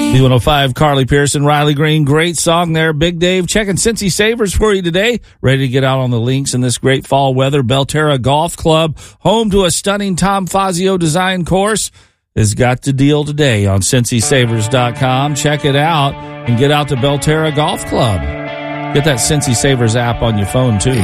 B105, Carly Pearson, Riley Green. Great song there. Big Dave checking Cincy Savers for you today. Ready to get out on the links in this great fall weather. Belterra Golf Club, home to a stunning Tom Fazio design course, has got the deal today on CincySavers.com. Check it out and get out to Belterra Golf Club. Get that Cincy Savers app on your phone, too.